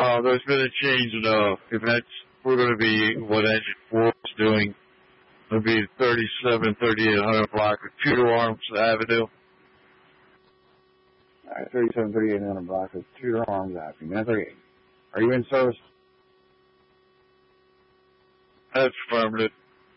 There's been a change in if that's we're going to be what Engine 4 is doing. It'll be 3800 block of Tudor Arms Avenue. All right, 3800 block of Tudor Arms Avenue. 938. Are you in service? That's affirmative.